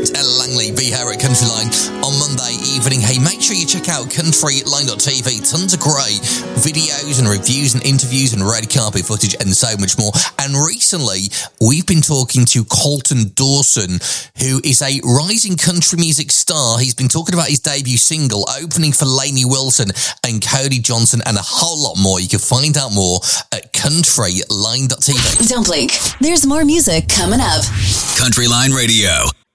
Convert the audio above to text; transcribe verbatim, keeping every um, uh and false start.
It's Ella Langley, be here at Countryline on Monday evening. Hey, make sure you check out countryline dot t v. Tons of great videos and reviews and interviews and red carpet footage and so much more. And recently, we've been talking to Colton Dawson, who is a rising country music star. He's been talking about his debut single, opening for Lainey Wilson and Cody Johnson, and a whole lot more. You can find out more at countryline dot t v. Don't blink. There's more music coming up. Countryline Radio.